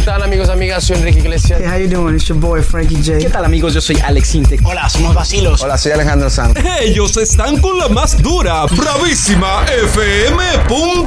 tal, amigos, amigas? Soy Enrique Iglesias. Hey, how you doing? It's your boy Frankie J. ¿Qué tal, amigos? Yo soy Alex Intec. Hola, somos Vacilos. Hola, soy Alejandro Sanz. Ellos están con la más dura, bravísima FM.